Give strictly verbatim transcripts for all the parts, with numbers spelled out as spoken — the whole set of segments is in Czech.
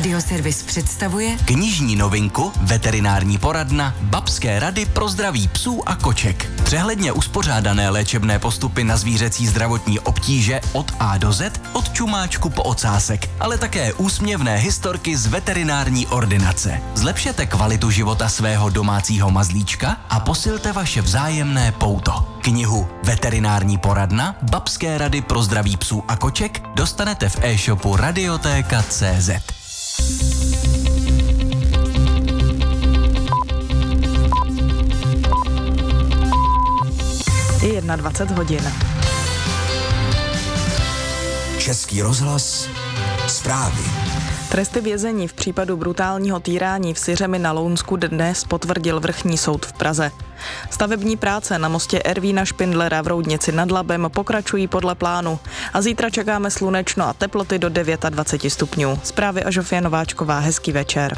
Radioservis představuje knižní novinku Veterinární poradna Babské rady pro zdraví psů a koček. Přehledně uspořádané léčebné postupy na zvířecí zdravotní obtíže od A do Z, od čumáčku po ocásek, ale také úsměvné historky z veterinární ordinace. Zlepšete kvalitu života svého domácího mazlíčka a posilte vaše vzájemné pouto. Knihu Veterinární poradna Babské rady pro zdraví psů a koček dostanete v e-shopu radioteka tečka cé zet. Je dvacet jedna hodin. Český rozhlas, zprávy. Tresty vězení v případu brutálního týrání v Syřemi na Lounsku dnes potvrdil vrchní soud v Praze. Stavební práce na mostě Ervína Špindlera v Roudnici nad Labem pokračují podle plánu a zítra čekáme slunečno a teploty do dvacet devět stupňů. Zprávy a Žofie Nováčková, hezký večer.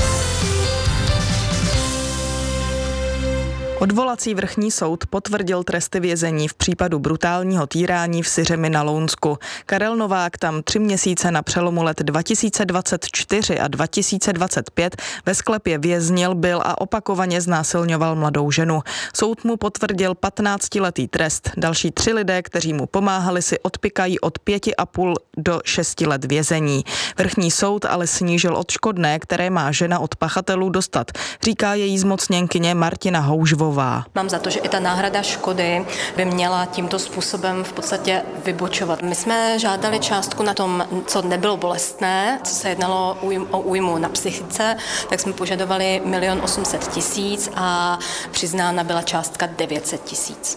Odvolací vrchní soud potvrdil tresty vězení v případu brutálního týrání v Syřemi na Lounsku. Karel Novák tam tři měsíce na přelomu let dva tisíce dvacet čtyři a dva tisíce dvacet pět ve sklepě věznil, byl a opakovaně znásilňoval mladou ženu. Soud mu potvrdil patnáctiletý trest. Další tři lidé, kteří mu pomáhali, si odpykají od pěti a půl do šesti let vězení. Vrchní soud ale snížil odškodné, které má žena od pachatelů dostat, říká její zmocněnkyně Martina Houžvová. Mám za to, že i ta náhrada škody by měla tímto způsobem v podstatě vybočovat. My jsme žádali částku na tom, co nebylo bolestné, co se jednalo o újmu na psychice, tak jsme požadovali milion osm set tisíc a přiznána byla částka devět set tisíc.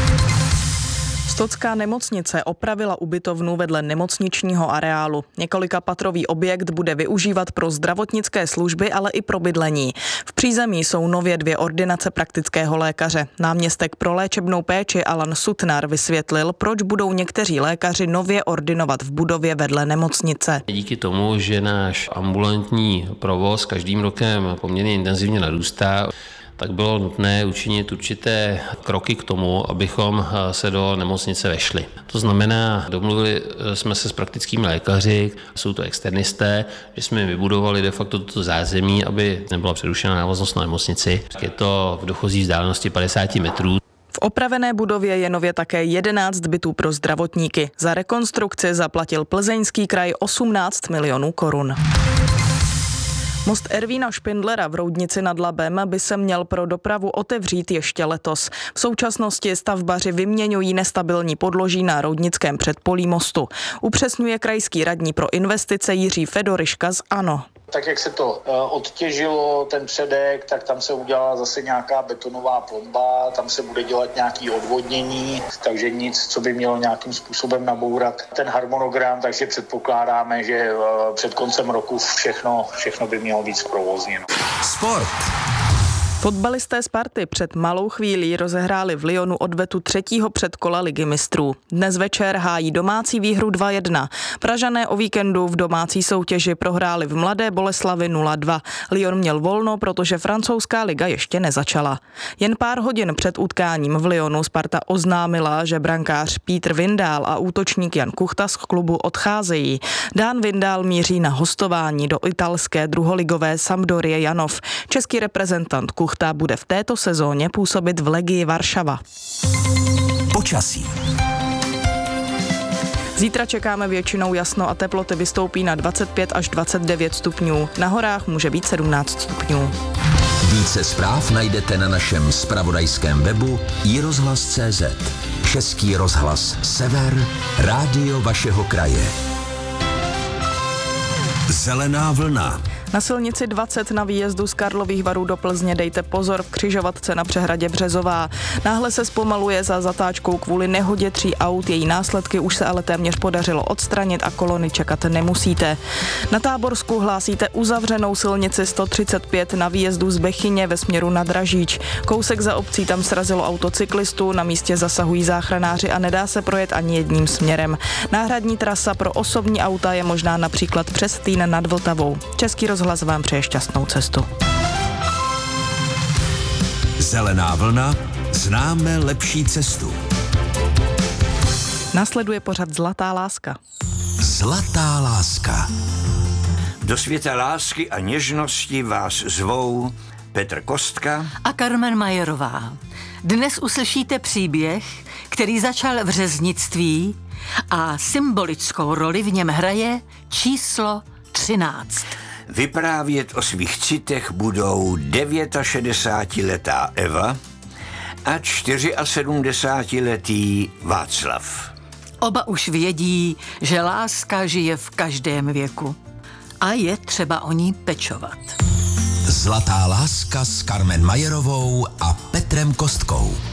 Stotská nemocnice opravila ubytovnu vedle nemocničního areálu. Několikapatrový objekt bude využívat pro zdravotnické služby, ale i pro bydlení. V přízemí jsou nově dvě ordinace praktického lékaře. Náměstek pro léčebnou péči Alan Sutnar vysvětlil, proč budou někteří lékaři nově ordinovat v budově vedle nemocnice. Díky tomu, že náš ambulantní provoz každým rokem poměrně intenzivně narůstá, tak bylo nutné učinit určité kroky k tomu, abychom se do nemocnice vešli. To znamená, domluvili jsme se s praktickými lékaři, jsou to externisté, že jsme jim vybudovali de facto toto zázemí, aby nebyla přerušena návaznost na nemocnici. Je to v dochozí vzdálenosti padesát metrů. V opravené budově je nově také jedenáct bytů pro zdravotníky. Za rekonstrukci zaplatil Plzeňský kraj osmnáct milionů korun. Most Ervína Špindlera v Roudnici nad Labem by se měl pro dopravu otevřít ještě letos. V současnosti stavbaři vyměňují nestabilní podloží na roudnickém předpolí mostu. Upřesňuje krajský radní pro investice Jiří Fedoriška z ANO. Tak jak se to odtěžilo, ten předek, tak tam se udělala zase nějaká betonová plomba, tam se bude dělat nějaké odvodnění, takže nic, co by mělo nějakým způsobem nabourat ten harmonogram, takže předpokládáme, že před koncem roku všechno, všechno by mělo být zprovozněno. Sport. Fotbalisté Sparty před malou chvílí rozehráli v Lyonu odvetu třetího předkola Ligy mistrů. Dnes večer hájí domácí výhru dva jedna. Pražané o víkendu v domácí soutěži prohráli v Mladé Boleslavi nula dva. Lyon měl volno, protože francouzská liga ještě nezačala. Jen pár hodin před utkáním v Lyonu Sparta oznámila, že brankář Pítr Vindál a útočník Jan Kuchta z klubu odcházejí. Dan Vindál míří na hostování do italské druholigové Sampdorie Janov. Český reprezentant Kuchta Ta bude v této sezóně působit v Legii Varšava. Počasí. Zítra čekáme většinou jasno a teploty vystoupí na dvacet pět až dvacet devět stupňů. Na horách může být sedmnáct stupňů. Více zpráv najdete na našem zpravodajském webu i rozhlas tečka cé zet. Český rozhlas Sever, rádio vašeho kraje. Zelená vlna. Na silnici dvacet na výjezdu z Karlových Varů do Plzně dejte pozor v křižovatce na přehradě Březová. Náhle se zpomaluje za zatáčkou kvůli nehodě tří aut, její následky už se ale téměř podařilo odstranit a kolony čekat nemusíte. Na Táborsku hlásíte uzavřenou silnici sto třicet pět na výjezdu z Bechyně ve směru na Dražíč. Kousek za obcí tam srazilo auto cyklistu, na místě zasahují záchranáři a nedá se projet ani jedním směrem. Náhradní trasa pro osobní auta je možná například přes Týn nad Vltavou. Český rozhlas vám přeje šťastnou cestu. Zelená vlna, známe lepší cestu. Následuje pořad Zlatá láska. Zlatá láska. Do světa lásky a něžnosti vás zvou Petr Kostka a Carmen Majerová. Dnes uslyšíte příběh, který začal v řeznictví a symbolickou roli v něm hraje číslo třináct. Vyprávět o svých citech budou šedesátiletá Eva a sedmdesátičtyřletý Václav. Oba už vědí, že láska žije v každém věku a je třeba o ní pečovat. Zlatá láska s Carmen Majerovou a Petrem Kostkou.